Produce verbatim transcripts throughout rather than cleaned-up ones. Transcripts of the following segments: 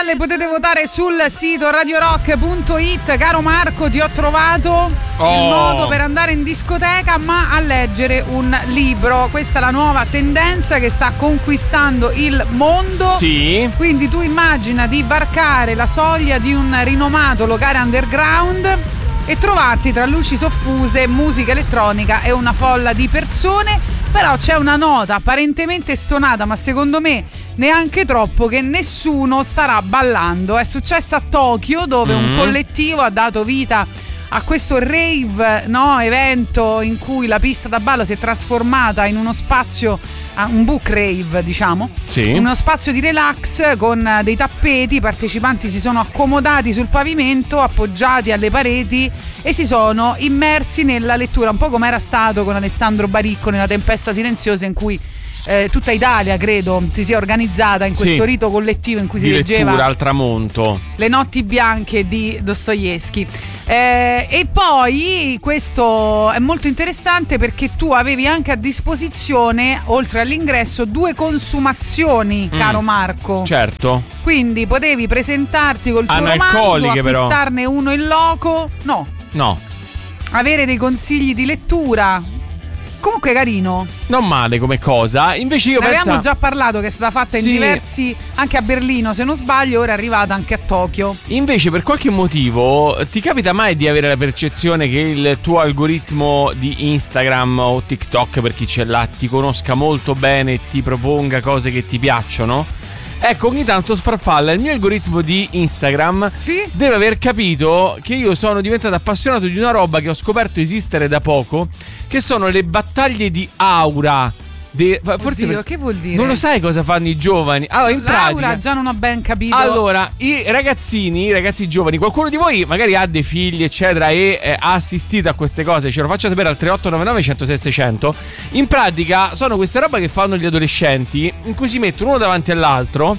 farfalle potete votare sul sito radio rock punto it. Caro Marco, ti ho trovato oh. il modo per andare in discoteca ma a leggere un libro. Questa è la nuova tendenza che sta conquistando il mondo. Sì. Quindi tu immagina di varcare la soglia di un rinomato locale underground e trovarti tra luci soffuse, musica elettronica e una folla di persone. Però c'è una nota apparentemente stonata, ma secondo me neanche troppo, che nessuno starà ballando. È successo a Tokyo, dove mm-hmm. un collettivo ha dato vita a questo rave, no, evento in cui la pista da ballo si è trasformata in uno spazio, un book rave diciamo, sì. uno spazio di relax con dei tappeti. I partecipanti si sono accomodati sul pavimento, appoggiati alle pareti e si sono immersi nella lettura, un po' come era stato con Alessandro Baricco nella Tempesta Silenziosa, in cui Eh, tutta Italia credo si sia organizzata in questo sì. rito collettivo in cui di si leggeva lettura al tramonto, Le notti bianche di Dostoevskij. Eh, e poi questo è molto interessante perché tu avevi anche a disposizione, oltre all'ingresso, due consumazioni, mm. caro Marco. Certo. Quindi potevi presentarti col tuo romanzo, acquistarne uno in loco. No. No. Avere dei consigli di lettura. Comunque carino. Non male come cosa. Invece io ne penso. Avevamo già parlato che è stata fatta sì. in diversi, anche a Berlino se non sbaglio, ora è arrivata anche a Tokyo. Invece per qualche motivo ti capita mai di avere la percezione che il tuo algoritmo di Instagram o TikTok, per chi ce l'ha, ti conosca molto bene e ti proponga cose che ti piacciono? Ecco, ogni tanto sfarfalla. Il mio algoritmo di Instagram sì? deve aver capito che io sono diventato appassionato di una roba che ho scoperto esistere da poco, che sono le battaglie di aura. De, forse Oddio, per, che vuol dire? Non lo sai cosa fanno i giovani? Allora, in Laura, pratica, già non ho ben capito. Allora, i ragazzini, i ragazzi giovani, qualcuno di voi magari ha dei figli, eccetera, e eh, ha assistito a queste cose, ce lo faccia sapere al tre otto nove nove uno zero sei sei zero zero. In pratica sono queste robe che fanno gli adolescenti, in cui si mettono uno davanti all'altro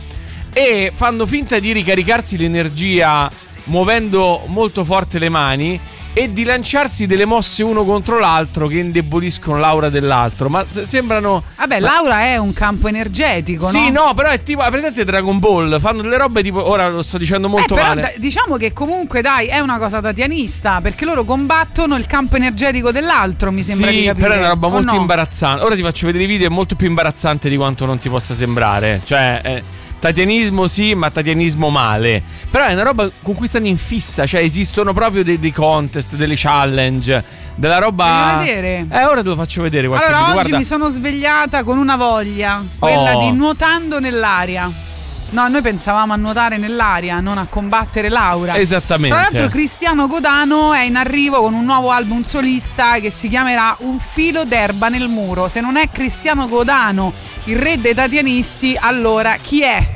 e fanno finta di ricaricarsi l'energia muovendo molto forte le mani e di lanciarsi delle mosse uno contro l'altro che indeboliscono l'aura dell'altro. Ma sembrano... Vabbè, ma... l'aura è un campo energetico, sì, no? no, però è tipo, presente Dragon Ball? Fanno delle robe tipo, ora lo sto dicendo molto eh, però, male da, diciamo che comunque dai, è una cosa tatianista, perché loro combattono il campo energetico dell'altro, mi sembra sì, di capire. però è una roba molto no? imbarazzante. Ora ti faccio vedere i video, è molto più imbarazzante di quanto non ti possa sembrare. Cioè... Eh, tatianismo sì, ma tatianismo male. Però è una roba con cui stanno in fissa. Cioè esistono proprio dei, dei contest, delle challenge, della roba. Voglio vedere. Eh, ora te lo faccio vedere qualche Allora, video. oggi Guarda. mi sono svegliata con una voglia, quella oh. di nuotando nell'aria. No, noi pensavamo a nuotare nell'aria, non a combattere l'aura. Esattamente. Tra l'altro Cristiano Godano è in arrivo con un nuovo album solista che si chiamerà Un filo d'erba nel muro. Se non è Cristiano Godano, il re dei tatianisti, allora chi è?